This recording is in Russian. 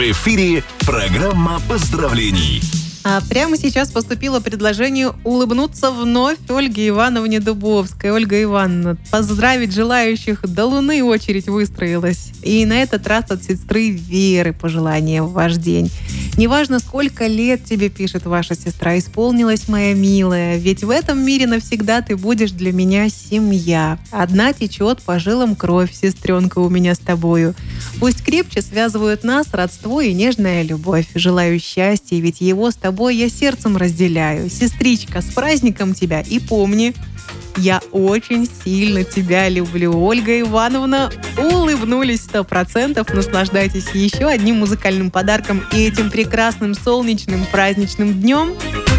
В эфире программа поздравлений. А прямо сейчас поступило предложение улыбнуться вновь Ольге Ивановне Дубовской. Ольга Ивановна, поздравить желающих до Луны очередь выстроилась. И на этот раз от сестры Веры пожелание в ваш день. Неважно, сколько лет тебе пишет ваша сестра, исполнилась моя милая, ведь в этом мире навсегда ты будешь для меня семья. Одна течет по жилам кровь, сестренка у меня с тобою. Пусть крепче связывают нас родство и нежная любовь. Желаю счастья, ведь его с тобой я сердцем разделяю. Сестричка, с праздником тебя, и помни, я очень сильно тебя люблю. Ольга Ивановна, улыбнулись 100%. Наслаждайтесь еще одним музыкальным подарком и этим прекрасным солнечным праздничным днем.